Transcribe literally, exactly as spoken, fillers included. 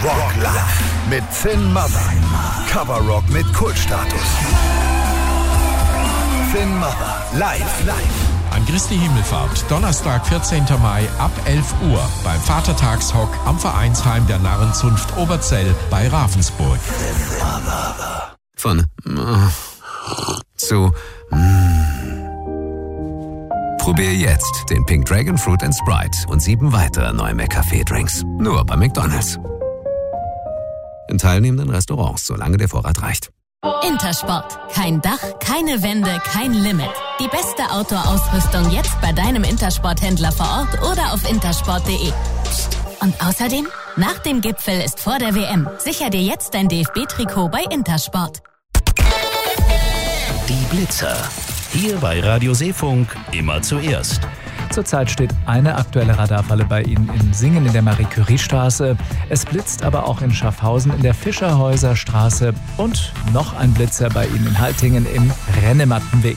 Rock Live mit Finn Mother. Cover Rock mit Kultstatus. Finn Mother. Live. Live. An Christi Himmelfahrt, Donnerstag, vierzehnten Mai ab elf Uhr beim Vatertagshock am Vereinsheim der Narrenzunft Oberzell bei Ravensburg. Von äh, zu mm. Probier jetzt den Pink Dragon Fruit and Sprite und sieben weitere neue McCafé-Drinks. Nur bei McDonald's. In teilnehmenden Restaurants, solange der Vorrat reicht. Intersport. Kein Dach, keine Wände, kein Limit. Die beste Outdoor-Ausrüstung jetzt bei deinem Intersport-Händler vor Ort oder auf intersport punkt de. Und außerdem, nach dem Gipfel ist vor der W M. Sicher dir jetzt dein D F B-Trikot bei Intersport. Die Blitzer. Hier bei Radio Seefunk immer zuerst. Zurzeit steht eine aktuelle Radarfalle bei Ihnen in Singen in der Marie-Curie-Straße. Es blitzt aber auch in Schaffhausen in der Fischerhäuser Straße und noch ein Blitzer bei Ihnen in Haltingen im Rennemattenweg.